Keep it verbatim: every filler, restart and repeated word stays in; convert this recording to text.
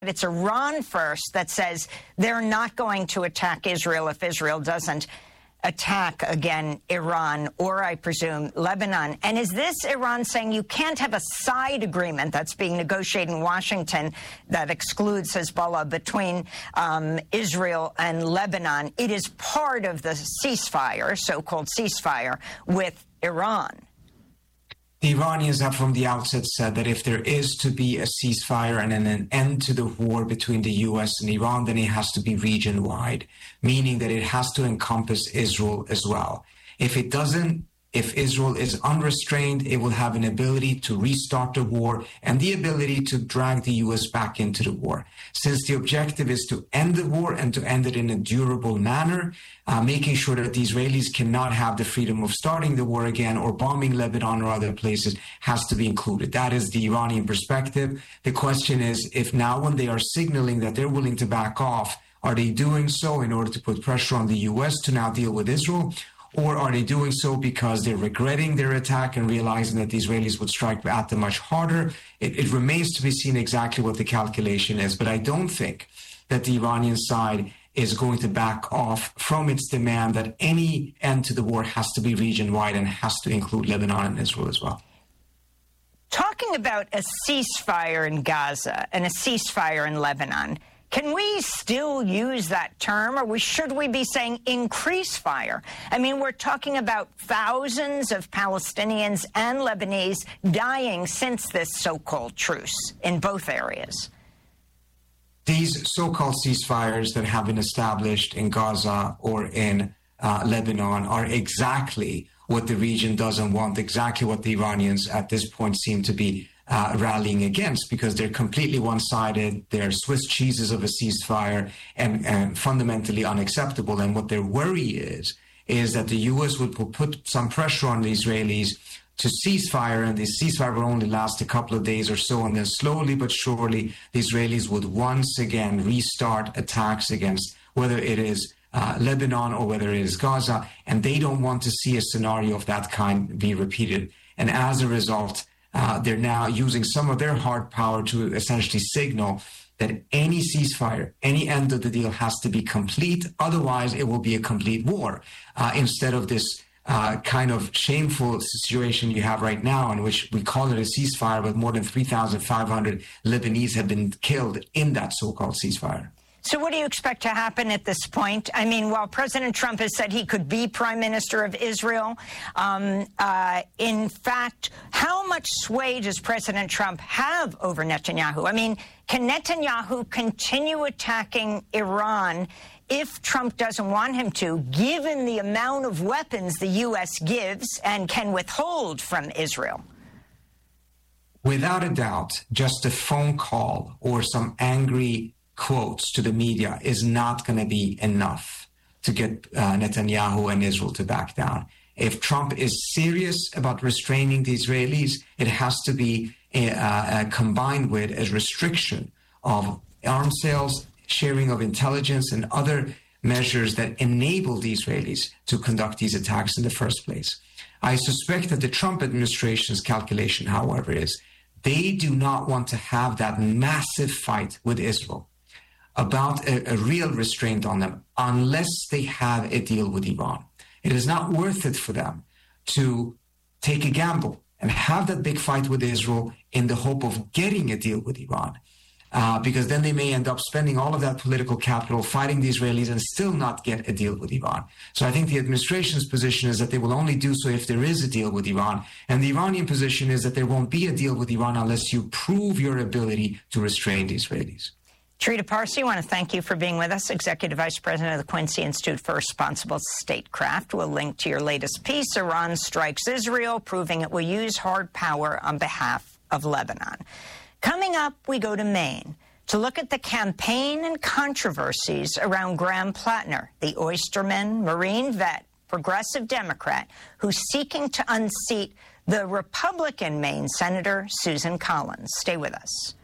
It's Iran first that says they're not going to attack Israel if Israel doesn't attack, again, Iran or, I presume, Lebanon. And is this Iran saying you can't have a side agreement that's being negotiated in Washington that excludes Hezbollah between um, Israel and Lebanon? It is part of the ceasefire, so-called ceasefire, with Iran. The Iranians have from the outset said that if there is to be a ceasefire and an end to the war between the U S and Iran, then it has to be region-wide, meaning that it has to encompass Israel as well. If it doesn't, if Israel is unrestrained, it will have an ability to restart the war and the ability to drag the U S back into the war. Since the objective is to end the war and to end it in a durable manner, uh, making sure that the Israelis cannot have the freedom of starting the war again or bombing Lebanon or other places has to be included. That is the Iranian perspective. The question is, if now when they are signaling that they're willing to back off, are they doing so in order to put pressure on the U S to now deal with Israel? Or are they doing so because they're regretting their attack and realizing that the Israelis would strike at them much harder? It, it remains to be seen exactly what the calculation is. But I don't think that the Iranian side is going to back off from its demand that any end to the war has to be region-wide and has to include Lebanon and Israel as well. Talking about a ceasefire in Gaza and a ceasefire in Lebanon, can we still use that term, or we, should we be saying increase fire? I mean, we're talking about thousands of Palestinians and Lebanese dying since this so-called truce in both areas. These so-called ceasefires that have been established in Gaza or in uh, Lebanon are exactly what the region doesn't want, exactly what the Iranians at this point seem to be Uh, rallying against, because they're completely one-sided, they're Swiss cheeses of a ceasefire, and, and fundamentally unacceptable. And what their worry is, is that the U S would put some pressure on the Israelis to ceasefire, and the ceasefire will only last a couple of days or so, and then slowly but surely the Israelis would once again restart attacks against whether it is uh, Lebanon or whether it is Gaza, and they don't want to see a scenario of that kind be repeated. And as a result, Uh, they're now using some of their hard power to essentially signal that any ceasefire, any end of the deal has to be complete. Otherwise, it will be a complete war. Uh, instead of this uh, kind of shameful situation you have right now, in which we call it a ceasefire, but more than three thousand five hundred Lebanese have been killed in that so-called ceasefire. So what do you expect to happen at this point? I mean, while President Trump has said he could be prime minister of Israel, um, uh, in fact, how much sway does President Trump have over Netanyahu? I mean, can Netanyahu continue attacking Iran if Trump doesn't want him to, given the amount of weapons the U S gives and can withhold from Israel? Without a doubt, just a phone call or some angry quotes to the media is not going to be enough to get uh, Netanyahu and Israel to back down. If Trump is serious about restraining the Israelis, it has to be uh, uh, combined with a restriction of arms sales, sharing of intelligence, and other measures that enable the Israelis to conduct these attacks in the first place. I suspect that the Trump administration's calculation, however, is they do not want to have that massive fight with Israel about a, a real restraint on them unless they have a deal with Iran. It is not worth it for them to take a gamble and have that big fight with Israel in the hope of getting a deal with Iran, uh, because then they may end up spending all of that political capital fighting the Israelis and still not get a deal with Iran. So I think the administration's position is that they will only do so if there is a deal with Iran. And the Iranian position is that there won't be a deal with Iran unless you prove your ability to restrain the Israelis. Trita Parsi, I want to thank you for being with us, Executive Vice President of the Quincy Institute for Responsible Statecraft. We'll link to your latest piece, Iran Strikes Israel, proving it will use hard power on behalf of Lebanon. Coming up, we go to Maine to look at the campaign and controversies around Graham Plattner, the oysterman, Marine vet, progressive Democrat, who's seeking to unseat the Republican Maine Senator Susan Collins. Stay with us.